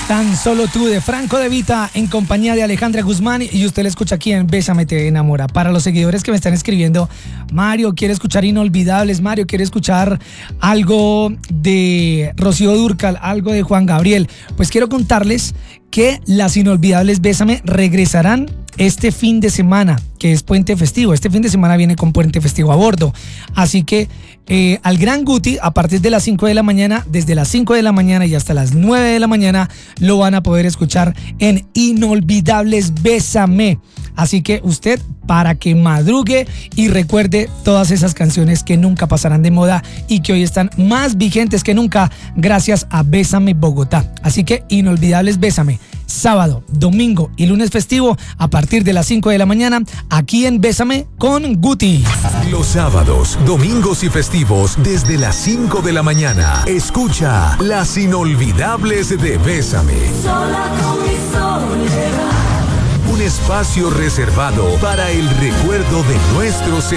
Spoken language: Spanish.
Tan solo tú de Franco De Vita en compañía de Alejandra Guzmán y usted le escucha aquí en Bésame Te Enamora. Para los seguidores que me están escribiendo, Mario quiere escuchar Inolvidables, Mario quiere escuchar algo de Rocío Dúrcal, algo de Juan Gabriel. Pues quiero contarles que las Inolvidables Bésame regresarán este fin de semana, que es puente festivo. Este fin de semana viene con puente festivo a bordo. Así que al Gran Guti, a partir de las 5 de la mañana, desde las 5 de la mañana y hasta las 9 de la mañana, lo van a poder escuchar en Inolvidables Bésame. Así que usted, para que madrugue y recuerde todas esas canciones que nunca pasarán de moda y que hoy están más vigentes que nunca gracias a Bésame Bogotá. Así que Inolvidables Bésame, sábado, domingo y lunes festivo a partir de las 5 de la mañana, aquí en Bésame con Guti. Los sábados, domingos y festivos desde las 5 de la mañana. Escucha las Inolvidables de Bésame. Sola con mi soledad. Un espacio reservado para el recuerdo de nuestros